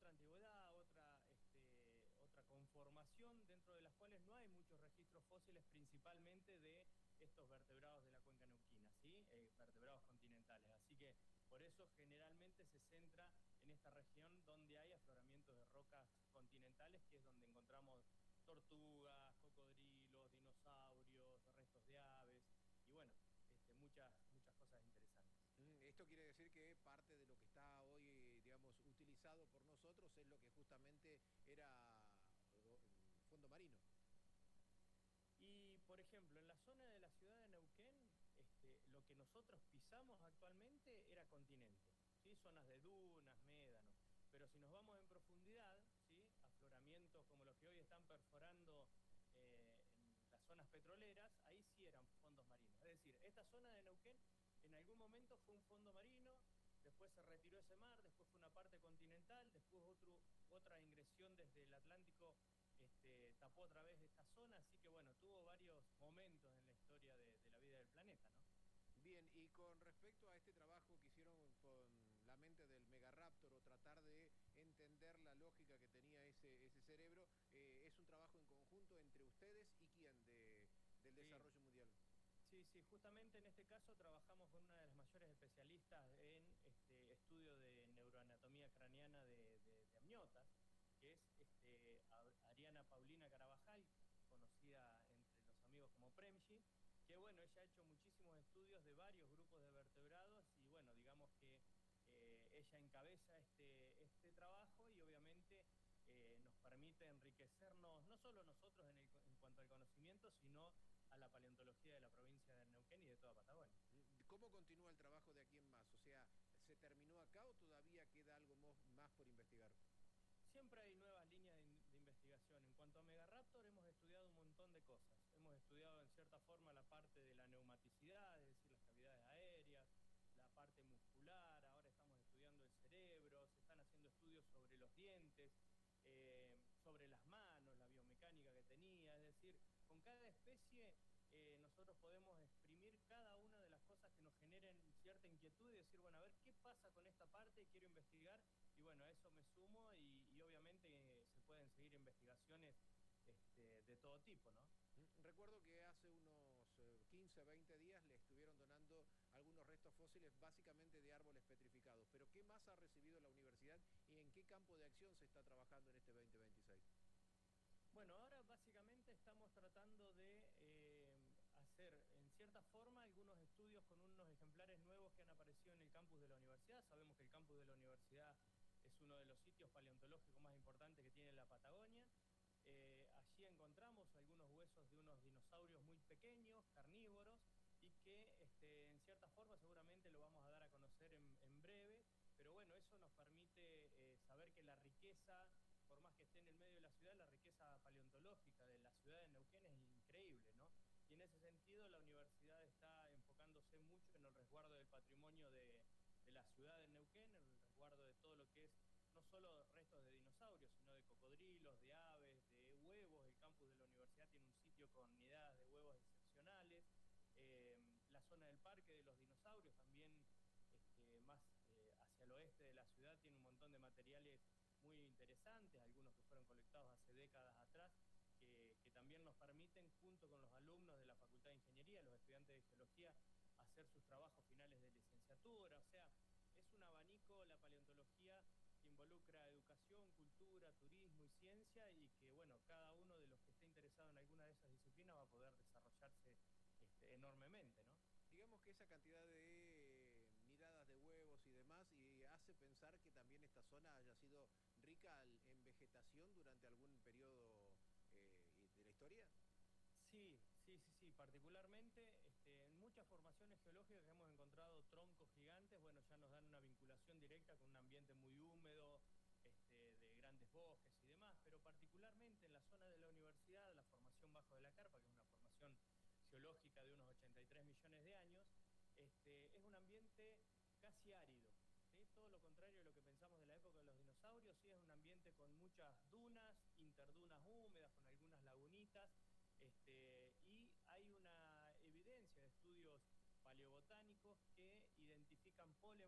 otra antigüedad, otra conformación, dentro de las cuales no hay muchos registros fósiles, principalmente de estos vertebrados de la cuenca neuquina, ¿sí? Vertebrados continentales. Así que por eso generalmente se centra en esta región donde hay afloramientos de rocas continentales, que es donde encontramos tortugas, cocodrilos, dinosaurios, restos de aves y bueno, muchas cosas interesantes. Esto quiere decir que parte de lo que está hoy, digamos, utilizado por nosotros es lo que justamente era fondo marino. Y, por ejemplo, en la zona de la ciudad de Neuquén, lo que nosotros pisamos actualmente era continente, ¿sí? Zonas de dunas, médanos. Pero si nos vamos en profundidad, ¿sí? Afloramientos como los que hoy están perforando en las zonas petroleras, ahí sí eran fondos marinos. Es decir, esta zona de Neuquén en algún momento fue un fondo marino, después se retiró ese mar, después fue una parte continental, después otra ingresión desde el Atlántico tapó otra vez esta zona, así que bueno, tuvo varios momentos en la historia de la vida del planeta, ¿no? Bien, y con respecto a este trabajo que hicieron con la mente del Megaraptor o tratar de entender la lógica que tenía ese cerebro, ¿es un trabajo en conjunto entre ustedes y quién del Sí, desarrollo mundial? sí, justamente en este caso trabajamos con una de las mayores especialistas en estudio de neuroanatomía craneana de amniotas, que es Ariana Paulina Carabajal, conocida entre los amigos como Premji, que bueno, ella ha hecho muchísimos estudios de varios grupos de vertebrados y bueno, digamos que ella encabeza este trabajo y obviamente nos permite enriquecernos, no solo nosotros en cuanto al conocimiento, sino a la paleontología de la provincia de Neuquén y de toda Patagonia. ¿Cómo continúa el trabajo de aquí en más? O sea, ¿se terminó acá o todavía queda algo más por investigar? Siempre hay nuevas líneas de investigación. En cuanto a Megaraptor, hemos estudiado un montón de cosas. Hemos estudiado en cierta forma la parte de la neumaticidad, es decir, las cavidades aéreas, la parte muscular, ahora estamos estudiando el cerebro, se están haciendo estudios sobre los dientes, sobre las manos, la biomecánica que tenía, es decir, con cada especie nosotros podemos exprimir cada una de las cosas que nos generen cierta inquietud y decir, bueno, a ver qué pasa con esta parte, quiero investigar y bueno, a eso me sumo y obviamente se pueden seguir investigaciones de todo tipo, ¿no? Recuerdo que hace unos 15, 20 días le estuvieron donando algunos restos fósiles básicamente de árboles petrificados, pero ¿qué más ha recibido la universidad y en qué campo de acción se está trabajando en este 2026? Bueno, ahora básicamente estamos tratando de hacer en cierta forma algunos estudios con unos ejemplares nuevos que han aparecido en el campus de la universidad. Sabemos que el campus de la universidad es uno de los sitios paleontológicos más importantes que tiene la Patagonia. Allí encontramos algunos huesos de unos dinosaurios muy pequeños, carnívoros, y que en cierta forma seguramente lo vamos a dar a conocer en breve, pero bueno, eso nos permite saber que la riqueza, por más que esté en el medio de la ciudad, la riqueza paleontológica de la ciudad de Neuquén es increíble, ¿no? Y en ese sentido la universidad está enfocándose mucho en el resguardo del patrimonio de la ciudad de Neuquén, en el resguardo de todo lo que es no solo restos de dinosaurios, sino de cocodrilos, de aves, de huevos. El campus de la universidad tiene un sitio con nidadas de huevos excepcionales. La zona del parque de los dinosaurios también más hacia el oeste de la ciudad tiene un montón de materiales muy interesantes, algunos que fueron colectados hace décadas atrás, que también nos permiten, junto con los alumnos de la Facultad de Ingeniería, los estudiantes de Geología, hacer sus trabajos finales de licenciatura. O sea, es un abanico la paleontología que involucra educación, cultura, turismo y ciencia y que, bueno, cada uno de los que esté interesado en alguna de esas disciplinas va a poder desarrollarse enormemente, ¿no? Digamos que esa cantidad de miradas de huevos y demás y hace pensar que también esta zona haya sido rica en vegetación durante algún periodo de la historia. Sí, particularmente en muchas formaciones geológicas que hemos encontrado troncos gigantes, bueno, ya nos dan una vinculación directa con un ambiente muy húmedo, de grandes bosques y demás, pero particularmente en la zona de la universidad, la formación bajo de la carpa, que es una formación geológica de unos 83 millones de años, es un ambiente casi árido, ¿sí? Todo lo contrario de lo que pensamos de la época de los dinosaurios, sí es un ambiente con muchas dunas, interdunas húmedas, con algunas lagunitas, y hay una evidencia de estudios paleobotánicos que identifican polen